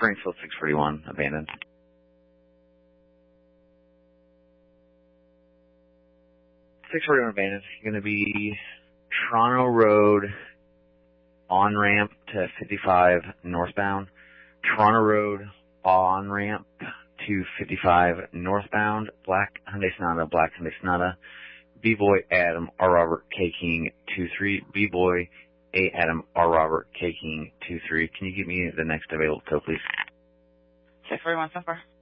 Springfield 641, abandoned. 641 abandoned. Going to be Toronto Road on-ramp to 55 northbound. Toronto Road on-ramp to 55 northbound. Black Hyundai Sonata. B-Boy Adam R. Robert K. King 23. B-Boy A. Adam R. Robert K. King 23. Can you give me the next available tow, please? 641 so far.